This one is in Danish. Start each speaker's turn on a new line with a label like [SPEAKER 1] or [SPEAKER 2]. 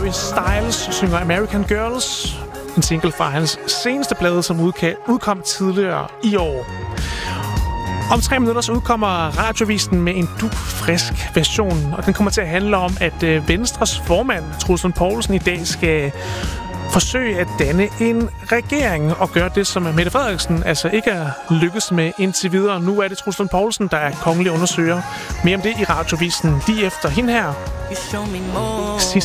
[SPEAKER 1] Harry Styles synger American Girls, en single fra hans seneste plade, som udkom tidligere i år. Om 3 minutter så udkommer Radiovisen med en dugfrisk version, og den kommer til at handle om, at Venstres formand, Troels Lund Poulsen, i dag skal forsøge at danne en regering og gøre det, som Mette Frederiksen altså ikke er lykkes med indtil videre. Nu er det Troels Lund Poulsen, der er kongelig undersøger. Mere om det i Radiovisen lige efter hende her.